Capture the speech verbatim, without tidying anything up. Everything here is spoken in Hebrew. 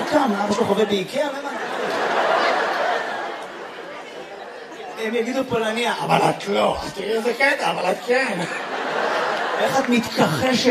קם? אבא שלך עובד באיקאה? למה? הם יגידו פולניה, אבל את לא. תראי איזה קטע, אבל את כן. איך את מתכחשת?